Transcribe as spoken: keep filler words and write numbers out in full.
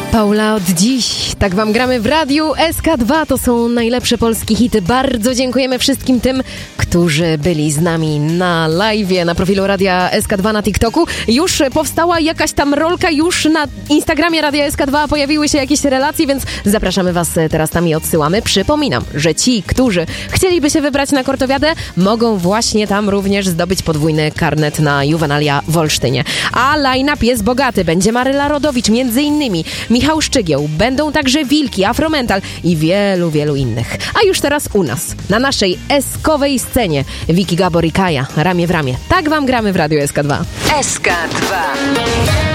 Paula od dziś. Tak wam gramy w radiu S K dwa. To są najlepsze polskie hity. Bardzo dziękujemy wszystkim tym, którzy byli z nami na live'ie na profilu Radia S K dwa na TikToku. Już powstała jakaś tam rolka, już na Instagramie Radia S K dwa pojawiły się jakieś relacje, więc zapraszamy was teraz tam i odsyłamy. Przypominam, że ci, którzy chcieliby się wybrać na Kortowiadę, mogą właśnie tam również zdobyć podwójny karnet na Juvenalia w Olsztynie. A line-up jest bogaty. Będzie Maryla Rodowicz, między innymi Michał Szczygieł, będą także Wilki, Afromental i wielu, wielu innych. A już teraz u nas, na naszej eskowej scenie, Wiki Gabor i Kaja, ramię w ramię. Tak wam gramy w Radiu S K dwa. S K dwa.